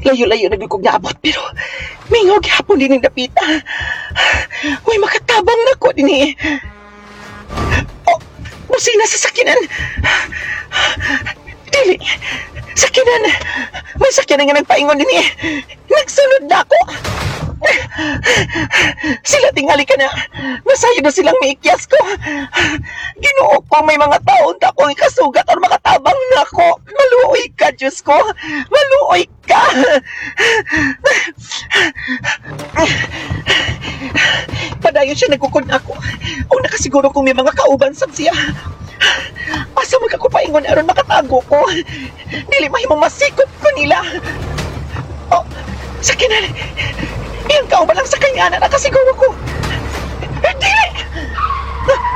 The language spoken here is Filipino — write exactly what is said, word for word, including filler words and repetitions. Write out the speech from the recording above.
Layo-layo na kong naabot, pero mingog hapon din ang dapita. Uy, makatabang na ko din eh. Oh, musina sa sakinan. Dili, sakinan. May sakinan nga nagpaingon din eh. Nagsunod na ako. Sila tingali ka na. Masayo na silang maikyas ko. Ginoo ko, may mga taon ta kong ikasugat or makatabang na ako. Maluoy ka, Diyos ko. Maluoy ka. Padayon siya nagkukod ako. O nakasiguro kung may mga kauban sa siya. Asa mag ako paingon aron makatago ko. Dili mahimong masikop ko nila. Oh, sakinan. Iyang kauban lang sa kanya na nakasiguro ko. Dili!